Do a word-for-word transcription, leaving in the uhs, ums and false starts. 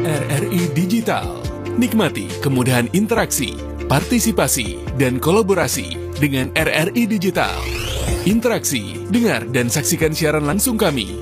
R R I Digital. Nikmati kemudahan interaksi, partisipasi, dan kolaborasi dengan R R I Digital. Interaksi, dengar dan saksikan siaran langsung kami